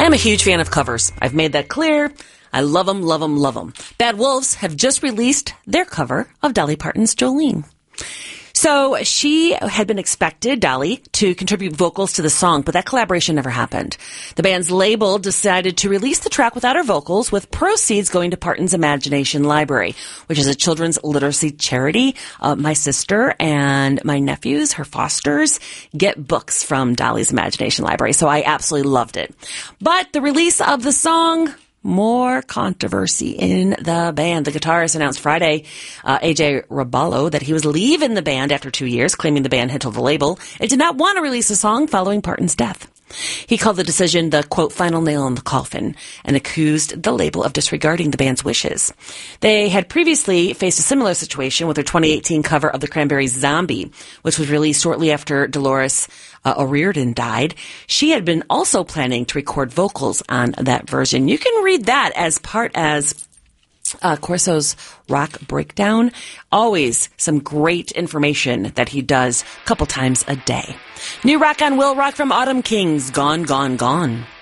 I'm a huge fan of covers. I've made that clear. I love them, love them, love them. Bad Wolves have just released their cover of Dolly Parton's Jolene. So she had been expected, Dolly, to contribute vocals to the song, but that collaboration never happened. The band's label decided to release the track without her vocals, with proceeds going to Parton's Imagination Library, which is a children's literacy charity. My sister and my nephews, her fosters, get books from Dolly's Imagination Library, so I absolutely loved it. But the release of the song, more controversy in the band. The guitarist announced Friday, AJ Raballo, that he was leaving the band after 2 years, claiming the band had told the label it did not want to release a song following Parton's death. He called the decision the, quote, final nail in the coffin, and accused the label of disregarding the band's wishes. They had previously faced a similar situation with their 2018 cover of the Cranberries' Zombie, which was released shortly after Dolores O'Riordan died. She had been also planning to record vocals on that version. You can read that as part as Corso's Rock Breakdown. Always some great information that he does a couple times a day. New rock on Will Rock from Autumn Kings, Gone, Gone, Gone.